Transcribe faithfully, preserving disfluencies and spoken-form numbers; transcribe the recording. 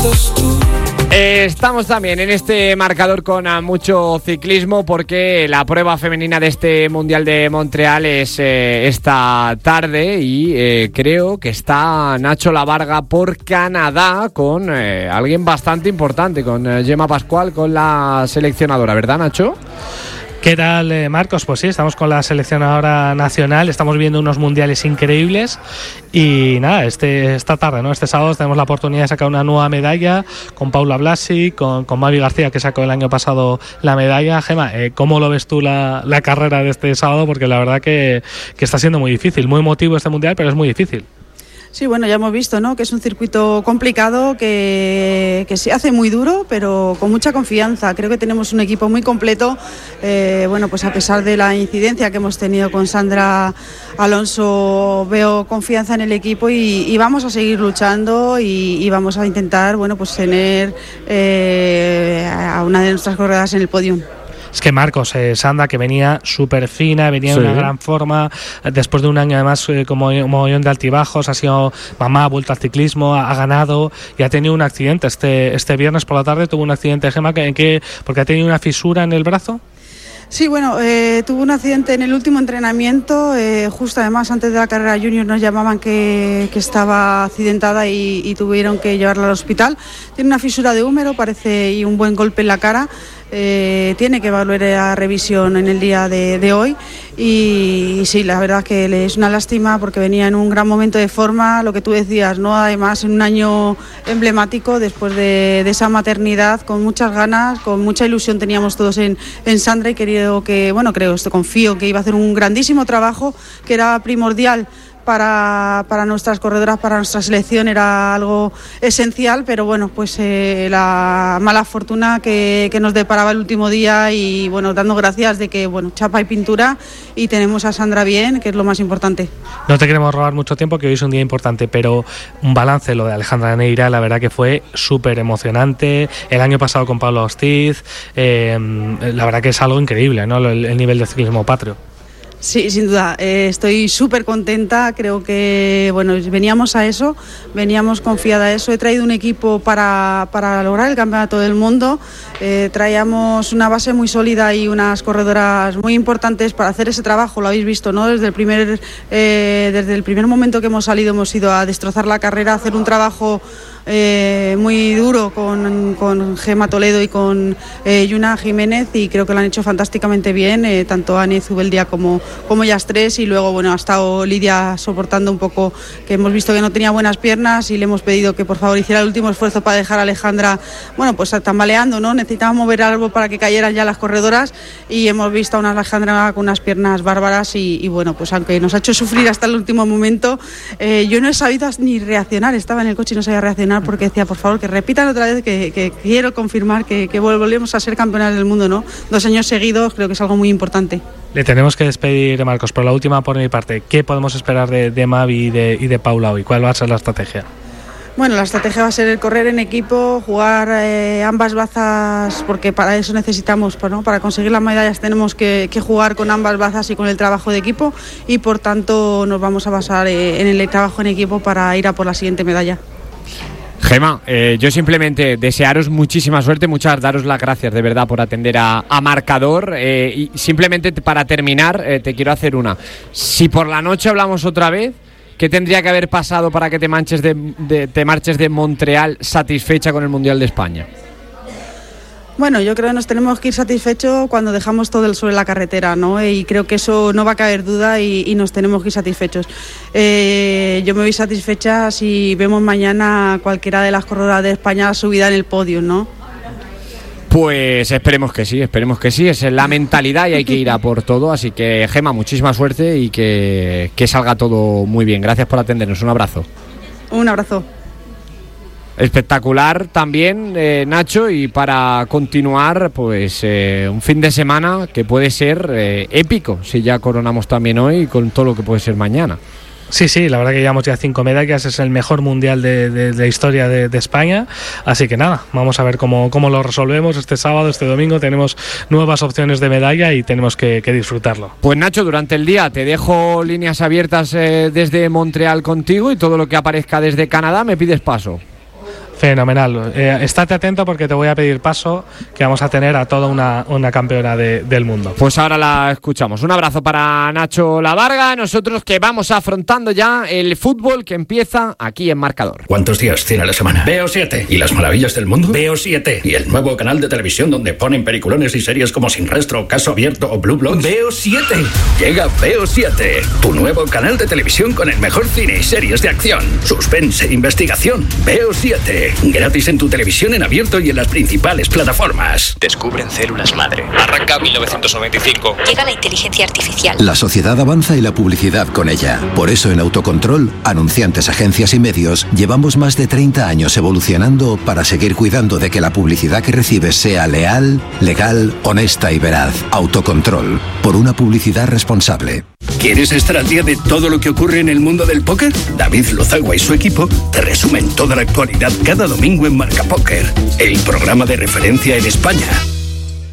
Eh, estamos también en este marcador con uh, mucho ciclismo, porque la prueba femenina de este Mundial de Montreal es eh, esta tarde y eh, creo que está Nacho Lavarga por Canadá con eh, alguien bastante importante, con eh, Gemma Pascual, con la seleccionadora, ¿verdad, Nacho? ¿Qué tal, eh, Marcos? Pues sí, estamos con la seleccionadora nacional, estamos viendo unos mundiales increíbles y nada, este esta tarde, ¿no? Este sábado tenemos la oportunidad de sacar una nueva medalla con Paula Blasi, con, con Mavi García, que sacó el año pasado la medalla. Gemma, eh, ¿cómo lo ves tú la, la carrera de este sábado? Porque la verdad que, que está siendo muy difícil, muy emotivo este mundial, pero es muy difícil. Sí, bueno, ya hemos visto, ¿no?, que es un circuito complicado, que, que se hace muy duro, pero con mucha confianza. Creo que tenemos un equipo muy completo. Eh, bueno, pues a pesar de la incidencia que hemos tenido con Sandra Alonso, veo confianza en el equipo y, y vamos a seguir luchando y, y vamos a intentar, bueno, pues tener eh, a una de nuestras corredoras en el podio. Es que Marcos, eh, Sandra, que venía súper fina, venía en sí. una gran forma, después de un año además eh, como un mogollón de altibajos, ha sido mamá, ha vuelto al ciclismo, ha, ha ganado y ha tenido un accidente. Este este viernes por la tarde tuvo un accidente, Gemma, que, que, porque ha tenido una fisura en el brazo. Sí, bueno, eh, tuvo un accidente en el último entrenamiento, eh, justo además antes de la carrera junior nos llamaban que, que estaba accidentada y, y tuvieron que llevarla al hospital. Tiene una fisura de húmero, parece, y un buen golpe en la cara. Eh, tiene que volver a revisión en el día de, de hoy y, y sí, la verdad es que le es una lástima porque venía en un gran momento de forma, lo que tú decías, ¿no? Además en un año emblemático después de, de esa maternidad, con muchas ganas, con mucha ilusión teníamos todos en, en Sandra y creo que, bueno, creo, esto confío que iba a hacer un grandísimo trabajo, que era primordial para, para nuestras corredoras, para nuestra selección, era algo esencial, pero bueno, pues eh, la mala fortuna que, que nos deparaba el último día y bueno, dando gracias de que, bueno, chapa y pintura y tenemos a Sandra bien, que es lo más importante. No te queremos robar mucho tiempo, que hoy es un día importante, pero un balance, lo de Alejandra Neira, la verdad que fue súper emocionante, el año pasado con Pablo Hostiz, eh, la verdad que es algo increíble, ¿no?, el, el nivel de ciclismo patrio. Sí, sin duda, eh, estoy súper contenta, creo que bueno, veníamos a eso, veníamos confiada a eso, he traído un equipo para, para lograr el campeonato del mundo, eh, traíamos una base muy sólida y unas corredoras muy importantes para hacer ese trabajo, lo habéis visto, ¿no? Desde el primer, eh, desde el primer momento que hemos salido hemos ido a destrozar la carrera, a hacer un trabajo Eh, muy duro con, con Gemma Toledo y con eh, Yuna Jiménez y creo que lo han hecho fantásticamente bien, eh, tanto Ani Zubeldía como, como ellas tres y luego bueno, ha estado Lidia soportando un poco, que hemos visto que no tenía buenas piernas y le hemos pedido que por favor hiciera el último esfuerzo para dejar a Alejandra, bueno, pues tambaleando, ¿no? Necesitábamos mover algo para que cayeran ya las corredoras y hemos visto a una Alejandra con unas piernas bárbaras y, y bueno, pues aunque nos ha hecho sufrir hasta el último momento, eh, yo no he sabido ni reaccionar, estaba en el coche y no sabía reaccionar porque decía, por favor, que repitan otra vez, que, que quiero confirmar que, que volvemos a ser campeonas del mundo, ¿no? Dos años seguidos, creo que es algo muy importante. Le tenemos que despedir, Marcos, pero la última por mi parte, ¿qué podemos esperar de, de Mavi y de, y de Paula hoy? ¿Cuál va a ser la estrategia? Bueno, la estrategia va a ser el correr en equipo, jugar eh, ambas bazas, porque para eso necesitamos, pues, ¿no? Para conseguir las medallas tenemos que, que jugar con ambas bazas y con el trabajo de equipo y por tanto nos vamos a basar eh, en el trabajo en equipo para ir a por la siguiente medalla. Gemma, eh, yo simplemente desearos muchísima suerte, muchas daros las gracias de verdad por atender a, a marcador eh, y simplemente para terminar eh, te quiero hacer una. Si por la noche hablamos otra vez, ¿qué tendría que haber pasado para que te, manches de, de, te marches de Montreal satisfecha con el Mundial de España? Bueno, yo creo que nos tenemos que ir satisfechos cuando dejamos todo el sobre la carretera, ¿no? Y creo que eso no va a caber duda y, y nos tenemos que ir satisfechos. Eh, yo me voy satisfecha si vemos mañana cualquiera de las corredoras de España subida en el podio, ¿no? Pues esperemos que sí, esperemos que sí, es la mentalidad y hay que ir a por todo, así que Gemma, muchísima suerte y que, que salga todo muy bien. Gracias por atendernos, un abrazo. Un abrazo. Espectacular también, eh, Nacho, y para continuar, pues eh, un fin de semana que puede ser eh, épico, si ya coronamos también hoy con todo lo que puede ser mañana. Sí, sí, la verdad que llevamos ya cinco medallas, es el mejor mundial de, de, de historia de, de España, así que nada, vamos a ver cómo, cómo lo resolvemos este sábado, este domingo, tenemos nuevas opciones de medalla y tenemos que, que disfrutarlo. Pues Nacho, durante el día te dejo líneas abiertas eh, desde Montreal contigo y todo lo que aparezca desde Canadá me pides paso. Fenomenal. Eh, estate atento porque te voy a pedir paso, que vamos a tener a toda una, una campeona de, del mundo. Pues ahora la escuchamos. Un abrazo para Nacho Lavarga. Nosotros que vamos afrontando ya el fútbol que empieza aquí en Marcador. ¿Cuántos días tiene la semana? B O siete. ¿Y las maravillas del mundo? B O siete. ¿Y el nuevo canal de televisión donde ponen peliculones y series como Sin Rastro, Caso Abierto o Blue Bloods? B O siete. Llega B O siete, tu nuevo canal de televisión con el mejor cine y series de acción, suspense, investigación. B O siete. Gratis en tu televisión en abierto y en las principales plataformas. Descubren células madre. Arranca mil novecientos noventa y cinco. Llega la inteligencia artificial. La sociedad avanza y la publicidad con ella. Por eso en Autocontrol, anunciantes, agencias y medios, llevamos más de treinta años evolucionando para seguir cuidando de que la publicidad que recibes sea leal, legal, honesta y veraz. Autocontrol, por una publicidad responsable. ¿Quieres estar al día de todo lo que ocurre en el mundo del póker? David Lozagua y su equipo te resumen toda la actualidad cada domingo en Marca Póker, el programa de referencia en España.